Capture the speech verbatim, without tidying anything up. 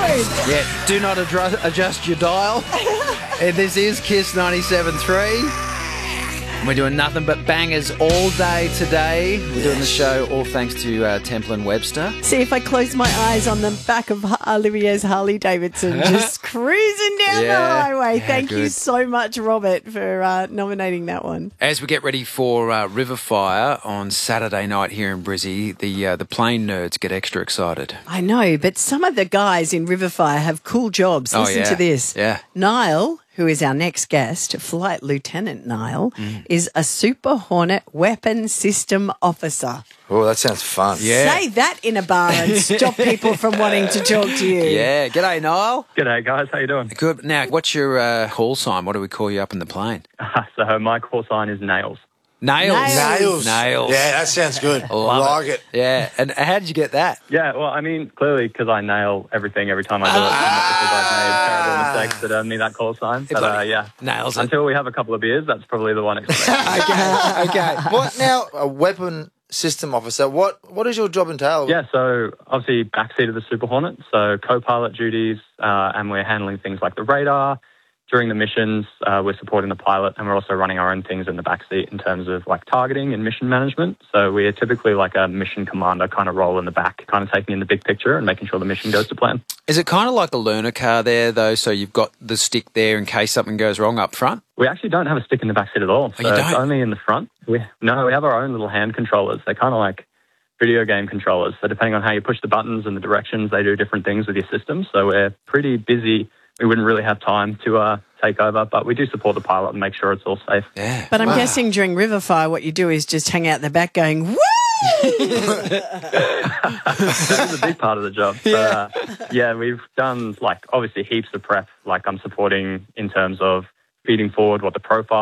good. Yeah, do not adjust, adjust your dial. And this is Kiss ninety-seven point three. We're doing nothing but bangers all day today. We're doing the show all thanks to uh, Temple and Webster. See, if I close my eyes on the back of Olivier's Harley Davidson, just cruising down Yeah. the highway. Yeah, Thank you good. so much, Robert, for uh, nominating that one. As we get ready for uh, Riverfire on Saturday night here in Brizzy, the uh, the plane nerds get extra excited. I know, but some of the guys in Riverfire have cool jobs. Oh, Listen yeah. to this. Yeah. Niall, who is our next guest, Flight Lieutenant Niall, Mm. is a Super Hornet weapon system officer. Oh, that sounds fun. Yeah. Say that in a bar and stop people from wanting to talk to you. Yeah. G'day, Niall. G'day, guys. How you doing? Good. Now, what's your uh, call sign? What do we call you up in the plane? So my call sign is Nails. Nails. Nails. Nails. Yeah, that sounds good. I Love like it. Yeah. And how did you get that? Yeah, well, I mean, clearly because I nail everything every time I do it, not because I've made terrible mistakes that earned me that call sign. But uh, yeah, Nails it. until we have a couple of beers, that's probably the one expression. Okay, okay. What now? A weapon system officer. What What does your job entail? Yeah, so obviously backseat of the Super Hornet, so co-pilot duties, uh, and we're handling things like the radar. During the missions, uh, we're supporting the pilot, and we're also running our own things in the backseat in terms of like targeting and mission management. So we're typically like a mission commander kind of role in the back, kind of taking in the big picture and making sure the mission goes to plan. Is it kind of like a learner car there, though, so you've got the stick there in case something goes wrong up front? We actually don't have a stick in the backseat at all. So you don't? It's only in the front. We, no, we have our own little hand controllers. They're kind of like video game controllers. So depending on how you push the buttons and the directions, they do different things with your system. So we're pretty busy. We wouldn't really have time to uh, take over, but we do support the pilot and make sure it's all safe. Yeah. But I'm Wow. guessing during Riverfire, what you do is just hang out the back going, woo! That is a big part of the job. So, uh, yeah, we've done, like, obviously heaps of prep. Like, I'm supporting in terms of feeding forward what the profile